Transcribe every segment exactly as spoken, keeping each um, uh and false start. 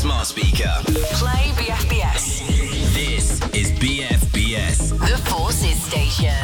smart speaker. Play B F B S. This is B F B S. The Forces Station.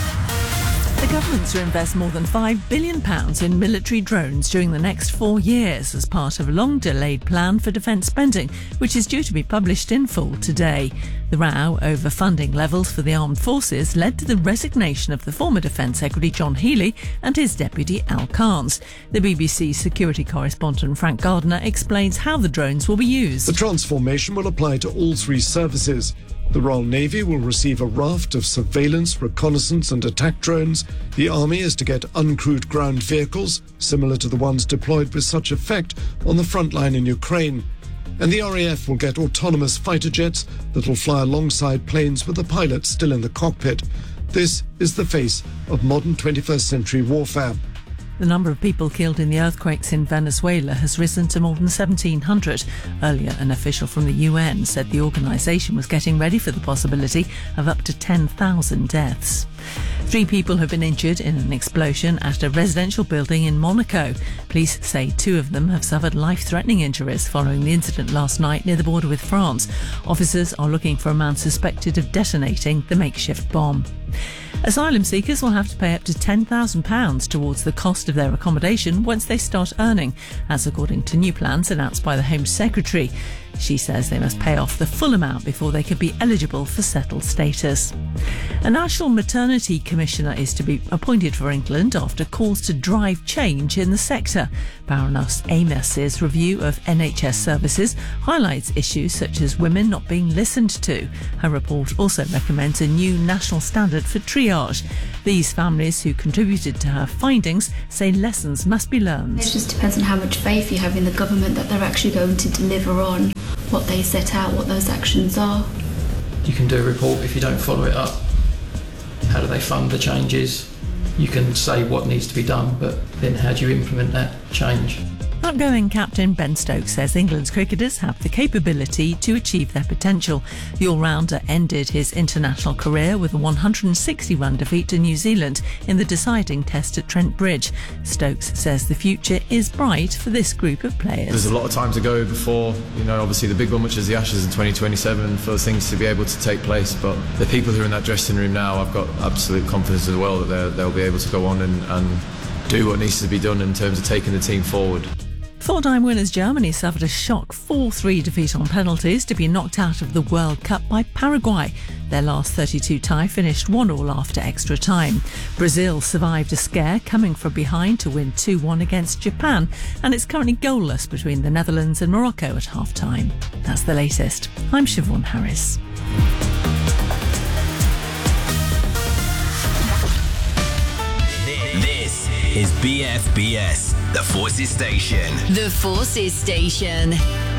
The government's to invest more than five billion pounds in military drones during the next four years as part of a long-delayed plan for defence spending, which is due to be published in full today. The row over funding levels for the armed forces led to the resignation of the former Defence Secretary John Healey and his deputy Al Carnes. The B B C security correspondent Frank Gardner explains how the drones will be used. The transformation will apply to all three services. The Royal Navy will receive a raft of surveillance, reconnaissance and attack drones. The Army is to get uncrewed ground vehicles, similar to the ones deployed with such effect on the front line in Ukraine. And the R A F will get autonomous fighter jets that will fly alongside planes with the pilot still in the cockpit. This is the face of modern twenty-first century warfare. The number of people killed in the earthquakes in Venezuela has risen to more than seventeen hundred. Earlier, an official from the U N said the organisation was getting ready for the possibility of up to ten thousand deaths. Three people have been injured in an explosion at a residential building in Monaco. Police say two of them have suffered life-threatening injuries following the incident last night near the border with France. Officers are looking for a man suspected of detonating the makeshift bomb. Asylum seekers will have to pay up to ten thousand pounds towards the cost of their accommodation once they start earning, as according to new plans announced by the Home Secretary. She says they must pay off the full amount before they could be eligible for settled status. A National Maternity Commissioner is to be appointed for England after calls to drive change in the sector. Baroness Amos's review of N H S services highlights issues such as women not being listened to. Her report also recommends a new national standard for triage. These families who contributed to her findings say lessons must be learned. It just depends on how much faith you have in the government that they're actually going to deliver on what they set out, what those actions are. You can do a report if you don't follow it up. How do they fund the changes? You can say what needs to be done, but then how do you implement that change? Outgoing captain Ben Stokes says England's cricketers have the capability to achieve their potential. The all-rounder ended his international career with a one hundred sixty run defeat to New Zealand in the deciding test at Trent Bridge. Stokes says the future is bright for this group of players. There's a lot of time to go before, you know, obviously the big one, which is the Ashes in twenty twenty-seven, for things to be able to take place. But the people who are in that dressing room now, I've got absolute confidence as well that they'll be able to go on and, and do what needs to be done in terms of taking the team forward. Four-time winners Germany suffered a shock four three defeat on penalties to be knocked out of the World Cup by Paraguay. Their last thirty-two tie finished one all after extra time. Brazil survived a scare coming from behind to win two one against Japan, and it's currently goalless between the Netherlands and Morocco at half-time. That's the latest. I'm Siobhan Harris. This is B F B S, the Forces Station. The Forces Station.